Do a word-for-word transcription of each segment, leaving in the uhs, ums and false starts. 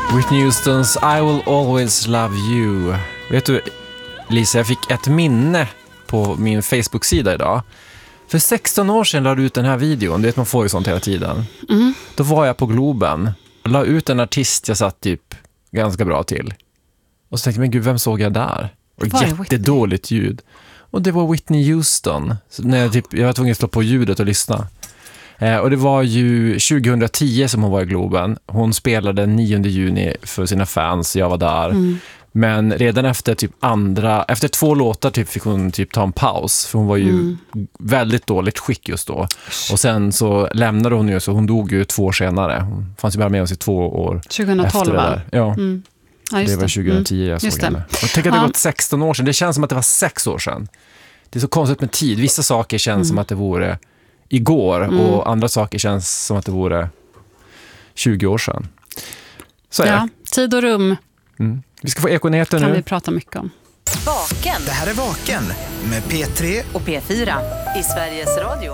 Whitney Houstons I Will Always Love You. Vet du, Lisa, jag fick ett minne på min Facebook-sida idag. För sexton år sedan la du ut den här videon. Du vet, man får ju sånt hela tiden. Mm. Då var jag på Globen och la ut en artist jag satt typ ganska bra till. Och så tänkte jag, men gud, vem såg jag där? Och jättedåligt ljud. Och det var Whitney Houston. Så när jag, typ, jag var tvungen att slå på ljudet och lyssna. Eh, och det var ju tjugohundratio som hon var i Globen. Hon spelade nionde juni för sina fans. Jag var där. Mm. Men redan efter typ andra, efter två låtar typ fick hon typ ta en paus. För hon var ju mm. väldigt dåligt skick just då. Och sen så lämnade hon ju, så hon dog ju två år senare. Hon fanns ju bara med oss i två år tjugohundratolv, efter det där. Ja. Mm. Ja, det var tjugohundratio mm. jag såg henne. Och tänk att det har gått sexton år sedan. Det känns som att det var sex år sedan. Det är så konstigt med tid. Vissa saker känns mm. som att det vore igår mm. och andra saker känns som att det vore tjugo år sedan. Så är ja, det. Tid och rum. Mm. Vi ska få ekonyheter nu. Kan vi prata mycket om. Vaken. Det här är Vaken med P tre och P fyra i Sveriges Radio.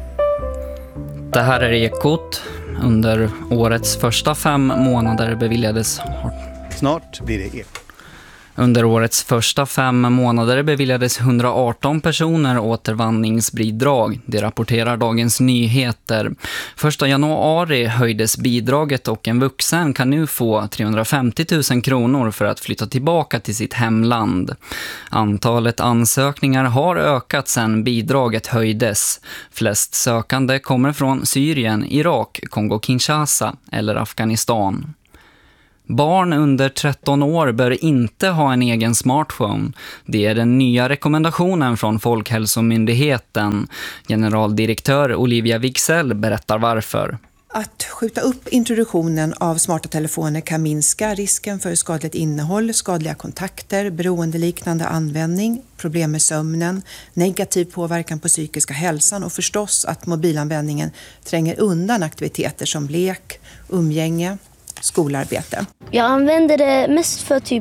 Det här är Ekot. Under årets första fem månader beviljades... Snart blir det Ekot. Under årets första fem månader beviljades hundraarton personer återvandringsbidrag. Det rapporterar Dagens Nyheter. Första januari höjdes bidraget och en vuxen kan nu få trehundrafemtio tusen kronor för att flytta tillbaka till sitt hemland. Antalet ansökningar har ökat sedan bidraget höjdes. Flest sökande kommer från Syrien, Irak, Kongo-Kinshasa eller Afghanistan. Barn under tretton år bör inte ha en egen smartphone. Det är den nya rekommendationen från Folkhälsomyndigheten. Generaldirektör Olivia Wicksell berättar varför. Att skjuta upp introduktionen av smarta telefoner kan minska risken för skadligt innehåll, skadliga kontakter, beroendeliknande användning, problem med sömnen, negativ påverkan på psykiska hälsan och förstås att mobilanvändningen tränger undan aktiviteter som lek, umgänge, skolarbete. Jag använder det mest för typ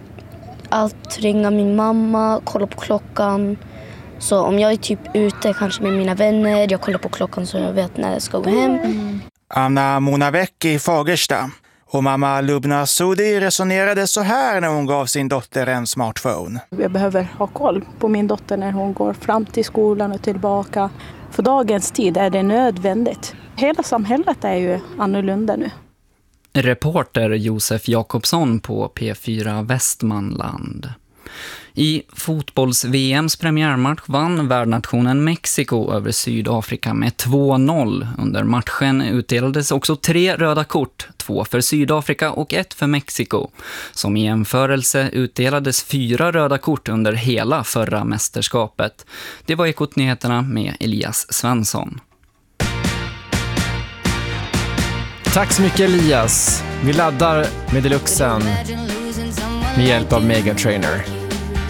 att ringa min mamma, kolla på klockan. Så om jag är typ ute kanske med mina vänner, jag kollar på klockan så jag vet när jag ska gå hem. Mm. Anna Monavec i Fagersta och mamma Lubna Sudi resonerade så här när hon gav sin dotter en smartphone. Jag behöver ha koll på min dotter när hon går fram till skolan och tillbaka. För dagens tid är det nödvändigt. Hela samhället är ju annorlunda nu. Reporter Josef Jakobsson på P fyra Västmanland. I fotbolls-V M:s premiärmatch vann värdnationen Mexiko över Sydafrika med två noll. Under matchen utdelades också tre röda kort, två för Sydafrika och ett för Mexiko. Som i jämförelse utdelades fyra röda kort under hela förra mästerskapet. Det var Ekot-nyheterna med Elias Svensson. Tack så mycket, Elias. Vi laddar med deluxen med hjälp av Meghan Trainor.